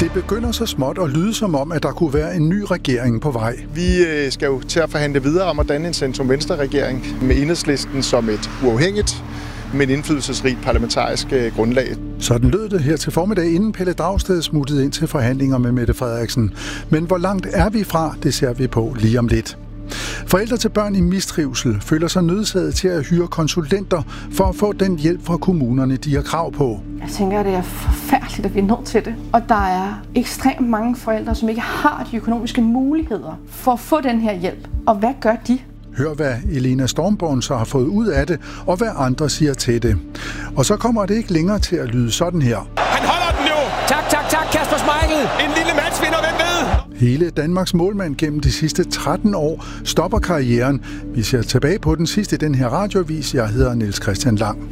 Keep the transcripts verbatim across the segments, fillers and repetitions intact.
Det begynder så småt at lyde som om, at der kunne være en ny regering på vej. Vi skal jo til at forhandle videre om at danne en centrum-venstre-regering med Enhedslisten som et uafhængigt, men indflydelsesrigt parlamentarisk grundlag. Sådan lød det her til formiddag, inden Pelle Dragsted smuttede ind til forhandlinger med Mette Frederiksen. Men hvor langt er vi fra, det ser vi på lige om lidt. Forældre til børn i mistrivsel føler sig nødsaget til at hyre konsulenter for at få den hjælp fra kommunerne, de har krav på. Jeg tænker, at det er forfærdeligt, at vi er nødt til det. Og der er ekstremt mange forældre, som ikke har de økonomiske muligheder for at få den her hjælp. Og hvad gør de? Hør, hvad Elena Stormborn så har fået ud af det, og hvad andre siger til det. Og så kommer det ikke længere til at lyde sådan her. Han holder den jo! Tak, tak, tak, Kasper Schmeichel! En lille matchvinder, hvem ved? Hele Danmarks målmand gennem de sidste tretten år stopper karrieren. Vi ser tilbage på den sidste i den her radioavis. Jeg hedder Niels Christian Lang.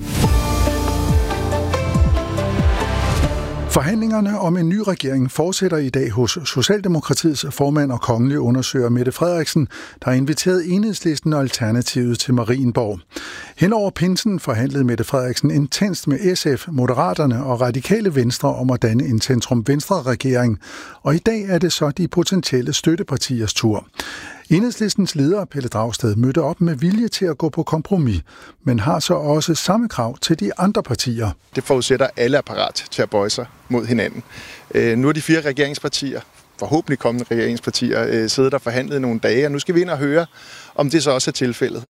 Forhandlingerne om en ny regering fortsætter i dag hos Socialdemokratiets formand og kongelige undersøger Mette Frederiksen, der har inviteret Enhedslisten og Alternativet til Marienborg. Hen over pinsen forhandlede Mette Frederiksen intenst med S F, Moderaterne og Radikale Venstre om at danne en centrum-venstre-regering, og i dag er det så de potentielle støttepartiers tur. Enhedslistens leder, Pelle Dragsted, mødte op med vilje til at gå på kompromis, men har så også samme krav til de andre partier. Det forudsætter, at alle er parat til at bøje sig mod hinanden. Nu er de fire regeringspartier, forhåbentlig kommende regeringspartier, siddet og forhandlet i nogle dage, og nu skal vi ind og høre, om det så også er tilfældet.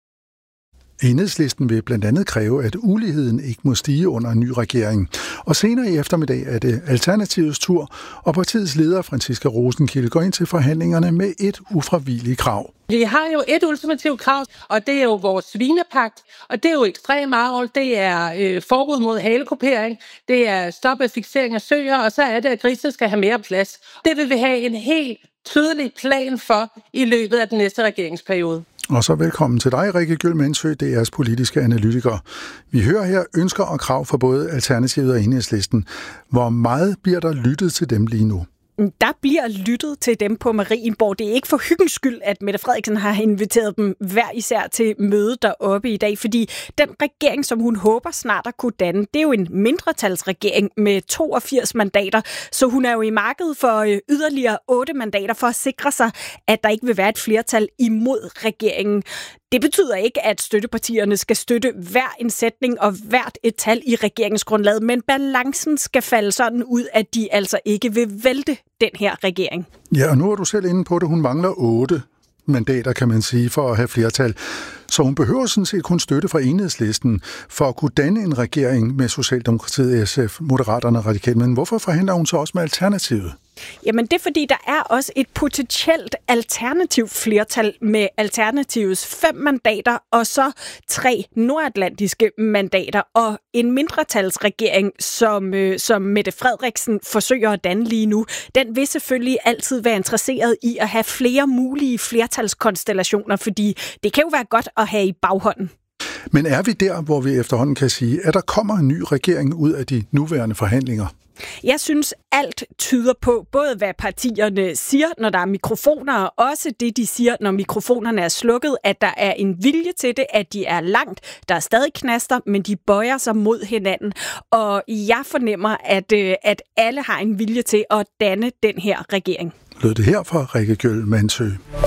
Enhedslisten vil blandt andet kræve, at uligheden ikke må stige under en ny regering. Og senere i eftermiddag er det Alternativets tur, og partiets leder, Franciska Rosenkilde, går ind til forhandlingerne med et ufravigeligt krav. Vi har jo et ultimativt krav, og det er jo vores svinepagt, og det er jo ekstremt meget. Det er øh, forbud mod halekupering, det er stop af fiksering af søer, og så er det, at grisene skal have mere plads. Det vil vi have en helt tydelig plan for i løbet af den næste regeringsperiode. Og så velkommen til dig, Rikke Gjøl Mandsø, D R's politiske analytiker. Vi hører her ønsker og krav for både Alternativet og Enhedslisten. Hvor meget bliver der lyttet til dem lige nu? Der bliver lyttet til dem på Marienborg. Det er ikke for hyggens skyld, at Mette Frederiksen har inviteret dem hver især til møde deroppe i dag, fordi den regering, som hun håber snart at kunne danne, det er jo en mindretalsregering med toogfirs mandater, så hun er jo i markedet for yderligere otte mandater for at sikre sig, at der ikke vil være et flertal imod regeringen. Det betyder ikke, at støttepartierne skal støtte hver en sætning og hvert et tal i regeringsgrundlaget, men balancen skal falde sådan ud, at de altså ikke vil vælte den her regering. Ja, og nu er du selv inde på det. Hun mangler otte mandater, kan man sige, for at have flertal. Så hun behøver sådan set kun støtte fra Enhedslisten for at kunne danne en regering med Socialdemokratiet, S F, Moderaterne og Radikale. Men hvorfor forhandler hun så også med Alternativet? Jamen det er fordi, der er også et potentielt alternativt flertal med Alternativets fem mandater og så tre nordatlantiske mandater og en mindretalsregering, som, øh, som Mette Frederiksen forsøger at danne lige nu. Den vil selvfølgelig altid være interesseret i at have flere mulige flertalskonstellationer, fordi det kan jo være godt at have i baghånden. Men er vi der, hvor vi efterhånden kan sige, at der kommer en ny regering ud af de nuværende forhandlinger? Jeg synes, alt tyder på, både hvad partierne siger, når der er mikrofoner, og også det, de siger, når mikrofonerne er slukket, at der er en vilje til det, at de er langt. Der er stadig knaster, men de bøjer sig mod hinanden. Og jeg fornemmer, at, at alle har en vilje til at danne den her regering. Lød det her fra Rikke Gjøl Mandsø.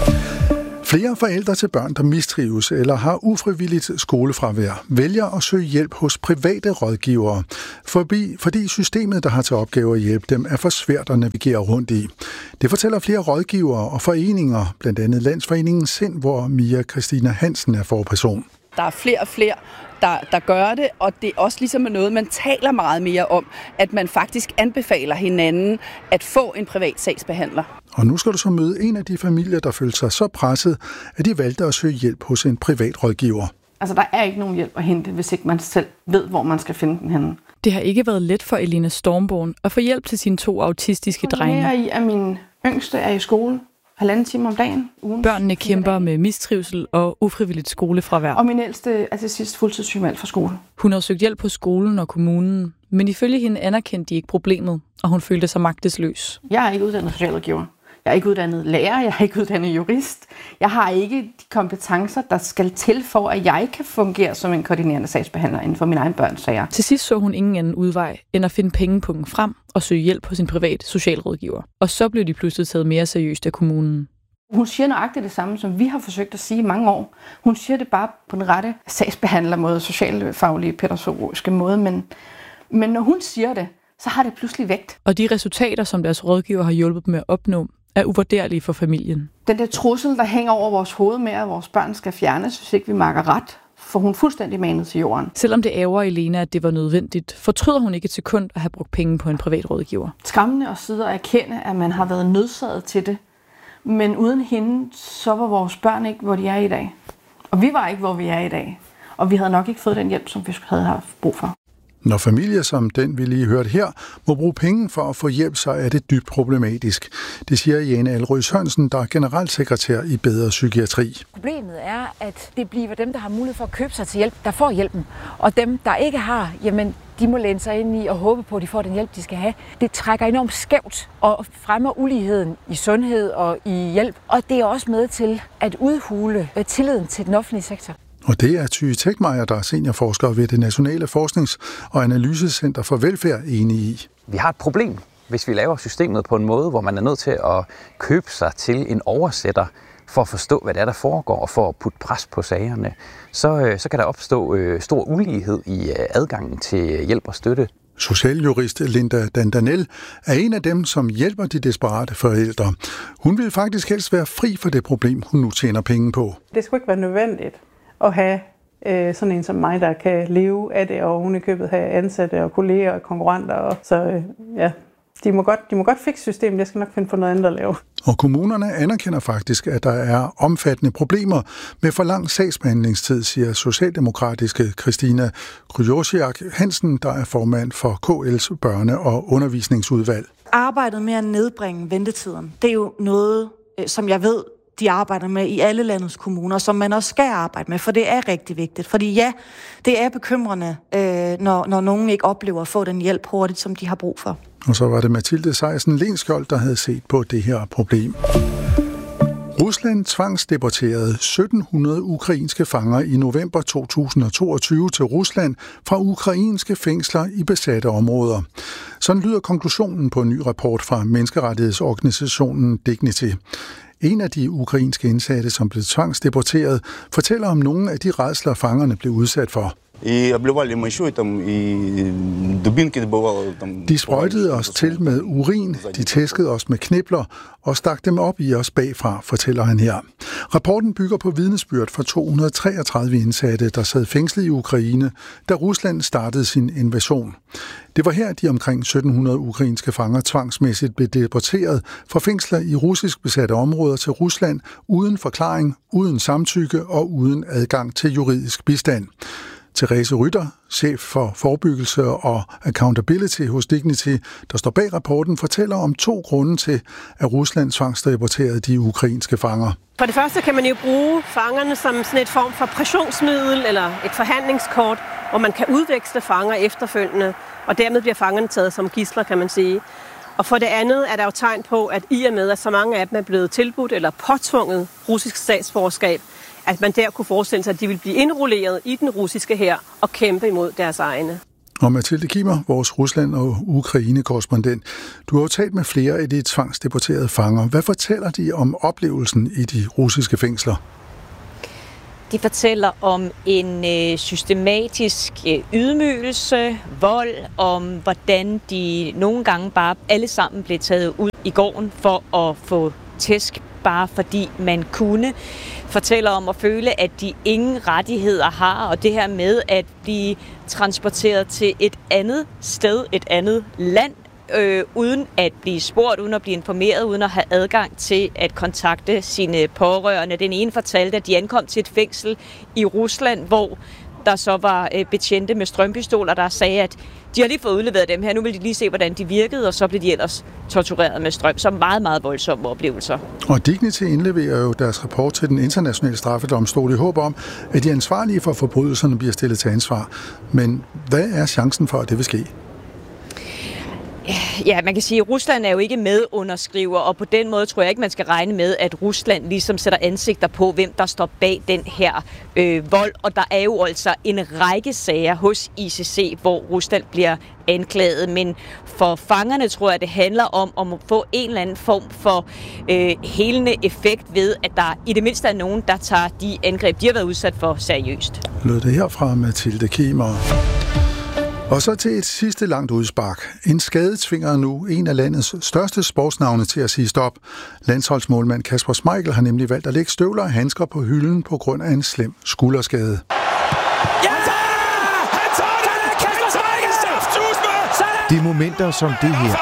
Flere forældre til børn, der mistrives eller har ufrivilligt skolefravær, vælger at søge hjælp hos private rådgivere, forbi, fordi systemet, der har til opgave at hjælpe dem, er for svært at navigere rundt i. Det fortæller flere rådgivere og foreninger, blandt andet Landsforeningen Sind, hvor Mia Christina Hansen er forperson. Der er flere og flere, der, der gør det, og det er også ligesom noget, man taler meget mere om, at man faktisk anbefaler hinanden at få en privat sagsbehandler. Og nu skal du så møde en af de familier, der følte sig så presset, at de valgte at søge hjælp hos en privat rådgiver. Altså, der er ikke nogen hjælp at hente, hvis ikke man selv ved, hvor man skal finde den henne. Det har ikke været let for Elena Stormborn at få hjælp til sine to autistiske drenge. Jeg er i, at min yngste er i skole halvanden time om dagen. Ugen. Børnene kæmper med mistrivsel og ufrivilligt skolefravær. Og min ældste er til sidst fuldtidssygemeldt fra skole. Hun har søgt hjælp på skolen og kommunen, men ifølge hende anerkendte de ikke problemet, og hun følte sig magtesløs. Jeg er ikke uddannet socialrådgiver. Jeg er ikke uddannet lærer, jeg er ikke uddannet jurist. Jeg har ikke de kompetencer, der skal til for, at jeg kan fungere som en koordinerende sagsbehandler inden for mine egne børns sager. Til sidst så hun ingen anden udvej, end at finde pengepungen frem og søge hjælp hos sin privat socialrådgiver. Og så blev de pludselig taget mere seriøst af kommunen. Hun siger nøjagtigt det samme, som vi har forsøgt at sige i mange år. Hun siger det bare på den rette sagsbehandlermåde, socialfaglige, pædagogiske måde, men, men når hun siger det, så har det pludselig vægt. Og de resultater, som deres rådgiver har hjulpet dem med at opnå, er uvurderlige for familien. Den der trussel, der hænger over vores hoved med, at vores børn skal fjernes, hvis ikke vi makker ret, får hun fuldstændig manet til jorden. Selvom det ærger Elena, at det var nødvendigt, fortryder hun ikke et sekund at have brugt penge på en privat rådgiver. Skræmmende at sidde og erkende, at man har været nødsaget til det. Men uden hende, så var vores børn ikke, hvor de er i dag. Og vi var ikke, hvor vi er i dag. Og vi havde nok ikke fået den hjælp, som vi havde haft brug for. Når familier som den, vi lige hørte her, må bruge penge for at få hjælp, så er det dybt problematisk. Det siger Jane Alrøs Sørensen, der er generalsekretær i Bedre Psykiatri. Problemet er, at det bliver dem, der har mulighed for at købe sig til hjælp, der får hjælpen. Og dem, der ikke har, jamen, de må læne sig ind i og håbe på, at de får den hjælp, de skal have. Det trækker enormt skævt og fremmer uligheden i sundhed og i hjælp. Og det er også med til at udhule tilliden til den offentlige sektor. Og det er Thy Tegmeier, der er seniorforsker ved det Nationale Forsknings- og Analysecenter for Velfærd, enig i. Vi har et problem, hvis vi laver systemet på en måde, hvor man er nødt til at købe sig til en oversætter for at forstå, hvad det er, der foregår, og for at putte pres på sagerne. Så, så kan der opstå øh, stor ulighed i øh, adgangen til hjælp og støtte. Socialjurist Linda Dandanel er en af dem, som hjælper de desperate forældre. Hun vil faktisk helst være fri for det problem, hun nu tjener penge på. Det skulle ikke være nødvendigt at have øh, sådan en som mig, der kan leve af det, og oven i købet have ansatte og kolleger og konkurrenter. Og så øh, ja, de må, godt, de må godt fikse systemet, jeg skal nok finde på noget andet at lave. Og kommunerne anerkender faktisk, at der er omfattende problemer med for lang sagsbehandlingstid, siger socialdemokratiske Christina Kryjosiak Hansen, der er formand for K L's børne- og undervisningsudvalg. Arbejdet med at nedbringe ventetiden, det er jo noget, som jeg ved, de arbejder med i alle landets kommuner, som man også skal arbejde med, for det er rigtig vigtigt. Fordi ja, det er bekymrende, øh, når, når nogen ikke oplever at få den hjælp hurtigt, som de har brug for. Og så var det Mathilde Seisen Lenskjold, der havde set på det her problem. Rusland tvangsdeporterede sytten hundrede ukrainske fanger i november to tusind og toogtyve til Rusland fra ukrainske fængsler i besatte områder. Sådan lyder konklusionen på en ny rapport fra menneskerettighedsorganisationen Dignity. En af de ukrainske indsatte, som blev tvangsdeporteret, fortæller om nogle af de rædsler, fangerne blev udsat for. De sprøjtede os til med urin, de tæskede os med knibler og stak dem op i os bagfra, fortæller han her. Rapporten bygger på vidnesbyrd fra to hundrede og treogtredive indsatte, der sad fængslet i Ukraine, da Rusland startede sin invasion. Det var her, de omkring sytten hundrede ukrainske fanger tvangsmæssigt blev deporteret fra fængsler i russisk besatte områder til Rusland uden forklaring, uden samtykke og uden adgang til juridisk bistand. Therese Rytter, chef for forebyggelse og accountability hos Dignity, der står bag rapporten, fortæller om to grunde til, at Rusland tvangsdeporterede de ukrainske fanger. For det første kan man jo bruge fangerne som sådan et form for pressionsmiddel eller et forhandlingskort, hvor man kan udveksle fanger efterfølgende, og dermed bliver fangerne taget som gidsler, kan man sige. Og for det andet er der jo tegn på, at i og med, at så mange af dem er blevet tilbudt eller påtvunget russisk statsborgerskab, at man der kunne forestille sig, at de ville blive indrulleret i den russiske hær og kæmpe imod deres egne. Og Mathilde Kimmer, vores Rusland- og Ukraine-korrespondent, du har jo talt med flere af de tvangsdeporterede fanger. Hvad fortæller de om oplevelsen i de russiske fængsler? De fortæller om en øh, systematisk øh, ydmygelse, vold, om hvordan de nogle gange bare alle sammen blev taget ud i gården for at få tæsk, bare fordi man kunne. Fortæller om at føle, at de ingen rettigheder har, og det her med at blive transporteret til et andet sted, et andet land, øh, uden at blive spurgt, uden at blive informeret, uden at have adgang til at kontakte sine pårørende. Den ene fortalte, at de ankom til et fængsel i Rusland, hvor der så var øh, betjente med strømpistoler, der sagde, at de har lige fået udleveret dem her, nu vil de lige se, hvordan de virkede, og så blev de ellers tortureret med strøm. Så meget, meget voldsomme oplevelser. Og Dignity indleverer jo deres rapport til den internationale straffedomstol i håb om, at de ansvarlige for forbrydelserne bliver stillet til ansvar. Men hvad er chancen for, at det vil ske? Ja, man kan sige, at Rusland er jo ikke medunderskriver, og på den måde tror jeg ikke, man skal regne med, at Rusland ligesom sætter ansigter på, hvem der står bag den her øh, vold. Og der er jo altså en række sager hos I C C, hvor Rusland bliver anklaget. Men for fangerne tror jeg, det handler om, om at få en eller anden form for øh, helende effekt ved, at der i det mindste er nogen, der tager de angreb, de har været udsat for, seriøst. Lød det her fra Mathilde Kiemer. Og så til et sidste langt udspark. En skade tvinger nu en af landets største sportsnavne til at sige stop. Landsholdsmålmand Kasper Schmeichel har nemlig valgt at lægge støvler og handsker på hylden på grund af en slem skulderskade. Det er momenter som det her.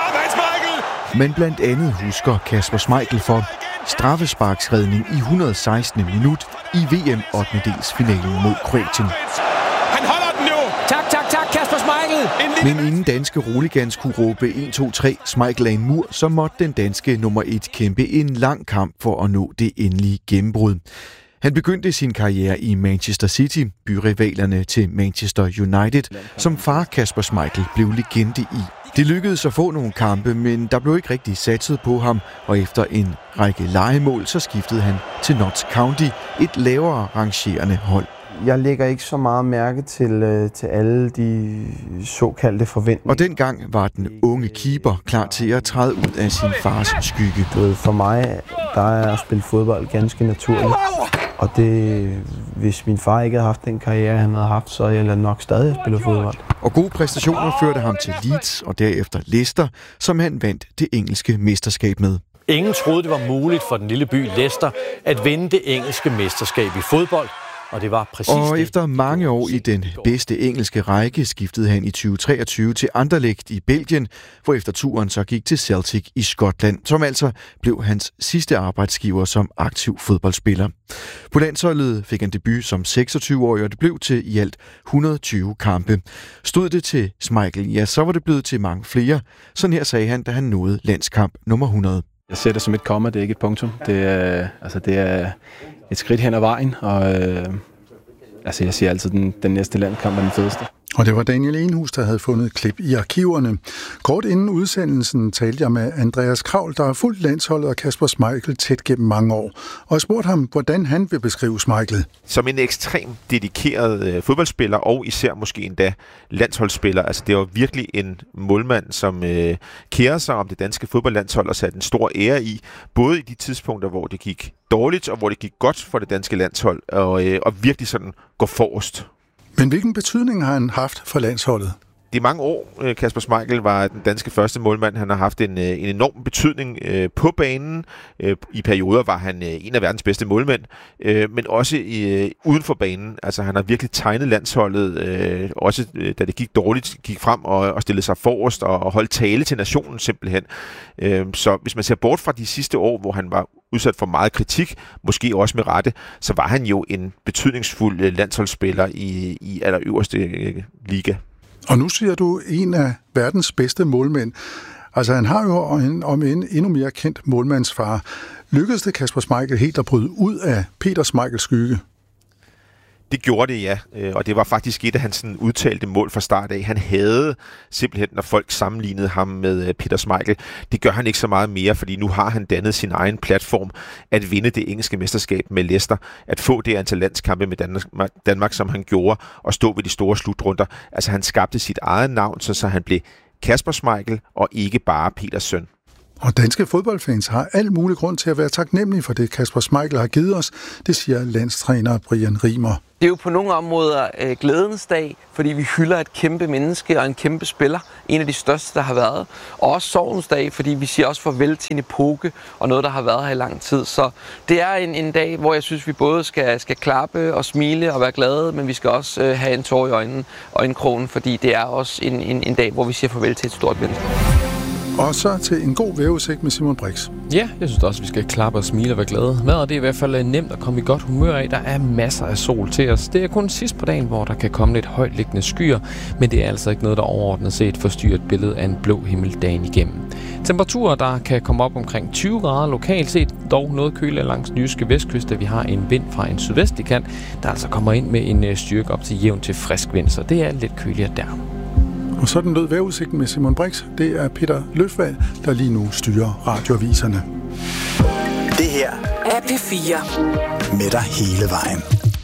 Men blandt andet husker Kasper Schmeichel for straffesparksredning i et hundrede og sekstende minut i V M ottendedelsfinalen mod Kroatien. Han holder den jo! Tak, tak, tak, Kasper Schmeichel! Men inden danske roligans kunne råbe en, to, tre, Schmeichel er en mur, så måtte den danske nummer et kæmpe en lang kamp for at nå det endelige gennembrud. Han begyndte sin karriere i Manchester City, byrivalerne til Manchester United, som far Kasper Schmeichel blev legende i. Det lykkedes at få nogle kampe, men der blev ikke rigtig satset på ham, og efter en række lejemål, så skiftede han til Notts County, et lavere rangerende hold. Jeg lægger ikke så meget mærke til, til alle de såkaldte forventninger. Og dengang var den unge keeper klar til at træde ud af sin fars skygge. For mig der er at spille fodbold ganske naturligt. Og det, hvis min far ikke havde haft den karriere, han havde haft, så havde jeg nok stadig spille fodbold. Og gode præstationer førte ham til Leeds og derefter Leicester, som han vandt det engelske mesterskab med. Ingen troede, det var muligt for den lille by Leicester at vinde det engelske mesterskab i fodbold. Og det var præcis Og det. efter mange år i den bedste engelske række, skiftede han i tyve treogtyve til Anderlecht i Belgien, hvor efter turen så gik til Celtic i Skotland, som altså blev hans sidste arbejdsgiver som aktiv fodboldspiller. På landsholdet fik han debut som seksogtyve-årig, og det blev til i alt et hundrede og tyve kampe. Stod det til Schmeichel, ja, så var det blevet til mange flere. Sådan her sagde han, da han nåede landskamp nummer hundrede. Jeg ser det som et komma, det er ikke et punktum. Det er, altså det er et skridt hen ad vejen, og øh, altså jeg siger altid, at den, den næste landskamp er den fedeste. Og det var Daniel Enhus, der havde fundet et klip i arkiverne. Kort inden udsendelsen talte jeg med Andreas Kravl, der har fulgt landsholdet og Kasper Schmeichel tæt gennem mange år. Og jeg spurgte ham, hvordan han vil beskrive Schmeichel. Som en ekstremt dedikeret øh, fodboldspiller, og især måske endda landsholdsspiller. Altså det var virkelig en målmand, som øh, kærer sig om det danske fodboldlandshold og satte en stor ære i. Både i de tidspunkter, hvor det gik dårligt, og hvor det gik godt for det danske landshold. Og, øh, og virkelig sådan gå forrest. Men hvilken betydning har han haft for landsholdet? I mange år, Kasper Schmeichel var den danske første målmand. Han har haft en, en enorm betydning på banen. I perioder var han en af verdens bedste målmænd, men også i, uden for banen. Altså han har virkelig tegnet landsholdet, også da det gik dårligt, gik frem og, og stillede sig forrest og holdt tale til nationen simpelthen. Så hvis man ser bort fra de sidste år, hvor han var udsat for meget kritik, måske også med rette, så var han jo en betydningsfuld landsholdsspiller i, i allerøverste liga. Og nu siger du en af verdens bedste målmænd. Altså han har jo en, om en endnu mere kendt målmandsfar. Lykkedes det Kasper Schmeichel helt at bryde ud af Peter Schmeichels skygge? Det gjorde det, ja. Og det var faktisk et af hans sådan, udtalte mål fra start af. Han havde simpelthen, når folk sammenlignede ham med Peter Schmeichel, det gør han ikke så meget mere, fordi nu har han dannet sin egen platform at vinde det engelske mesterskab med Leicester, at få det antal landskampe med Danmark, Danmark, som han gjorde, og stå ved de store slutrunder. Altså han skabte sit eget navn, så, så han blev Kasper Schmeichel og ikke bare Peters søn. Og danske fodboldfans har al mulig grund til at være taknemmelige for det, Kasper Schmeichel har givet os, det siger landstræner Brian Rimer. Det er jo på nogle områder øh, glædens dag, fordi vi hylder et kæmpe menneske og en kæmpe spiller. En af de største, der har været. Og også sorgens dag, fordi vi siger også farvel til en epoke og noget, der har været her i lang tid. Så det er en, en dag, hvor jeg synes, vi både skal, skal klappe og smile og være glade, men vi skal også øh, have en tår i øjnene og en krogen, fordi det er også en, en, en dag, hvor vi siger farvel til et stort menneske. Og så til en god vejrudsigt med Simon Brix. Ja, jeg synes også, vi skal klappe og smile og være glade. Vejret det er i hvert fald nemt at komme i godt humør af. Der er masser af sol til os. Det er kun sidst på dagen, hvor der kan komme lidt højtliggende skyer, men det er altså ikke noget, der overordnet set forstyrrer et billede af en blå himmel dagen igennem. Temperaturer, der kan komme op omkring tyve grader lokalt set, dog noget køligere langs den jyske vestkyst, da vi har en vind fra en sydvestlig kant, der altså kommer ind med en styrke op til jævn til frisk vind, så det er lidt køligere der. Og sådan lød vejrudsigten med Simon Brix. Det er Peter Løfvald, der lige nu styrer radioaviserne. Det her er P fire. Med dig hele vejen.